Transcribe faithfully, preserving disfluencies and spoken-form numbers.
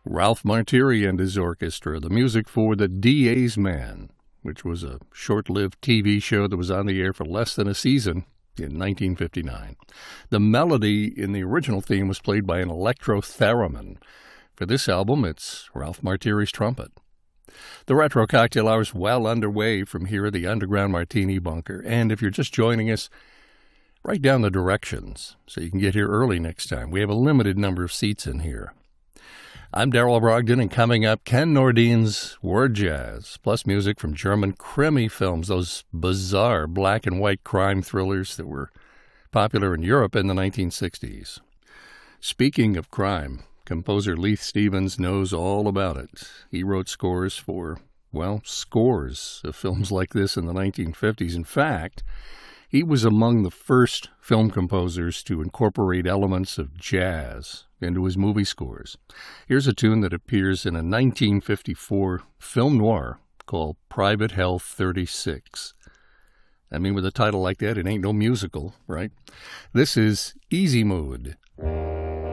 Ralph Martiri and his orchestra, the music for The D A's Man, which was a short-lived T V show that was on the air for less than a season in nineteen fifty-nine. The melody in the original theme was played by an electro theremin. For this album, it's Ralph Martiri's trumpet. The Retro Cocktail Hour is well underway from here at the Underground Martini Bunker, and if you're just joining us, write down the directions so you can get here early next time. We have a limited number of seats in here. I'm Darrell Brogdon, and coming up, Ken Nordine's Word Jazz, plus music from German Krimi films, those bizarre black and white crime thrillers that were popular in Europe in the nineteen sixties. Speaking of crime, composer Leith Stevens knows all about it. He wrote scores for, well, scores of films like this in the nineteen fifties. In fact, he was among the first film composers to incorporate elements of jazz into his movie scores. Here's a tune that appears in a nineteen fifty-four film noir called Private Health thirty-six. I mean, with a title like that, it ain't no musical, right? This is Easy Mood